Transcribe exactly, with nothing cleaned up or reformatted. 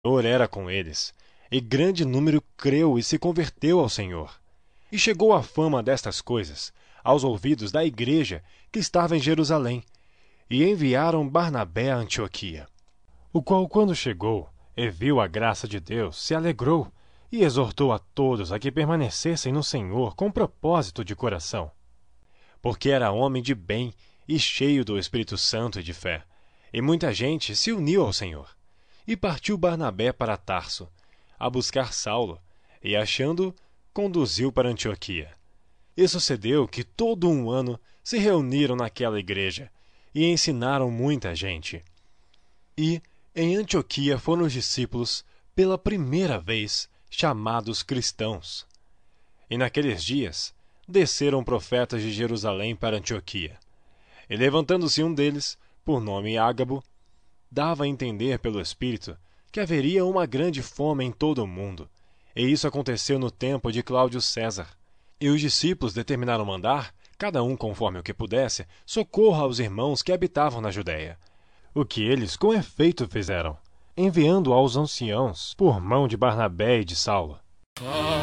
Senhor era com eles, e grande número creu e se converteu ao Senhor. E chegou a fama destas coisas aos ouvidos da igreja que estava em Jerusalém, e enviaram Barnabé a Antioquia. O qual, quando chegou e viu a graça de Deus, se alegrou e exortou a todos a que permanecessem no Senhor com propósito de coração. Porque era homem de bem e cheio do Espírito Santo e de fé, e muita gente se uniu ao Senhor. E partiu Barnabé para Tarso, a buscar Saulo, e achando-o, conduziu para Antioquia. E sucedeu que todo um ano se reuniram naquela igreja, e ensinaram muita gente. E em Antioquia foram os discípulos, pela primeira vez, chamados cristãos. E naqueles dias desceram profetas de Jerusalém para Antioquia. E levantando-se um deles, por nome Ágabo, dava a entender pelo Espírito que haveria uma grande fome em todo o mundo. E isso aconteceu no tempo de Cláudio César. E os discípulos determinaram mandar, cada um conforme o que pudesse, socorro aos irmãos que habitavam na Judéia. O que eles com efeito fizeram, enviando aos anciãos por mão de Barnabé e de Saulo.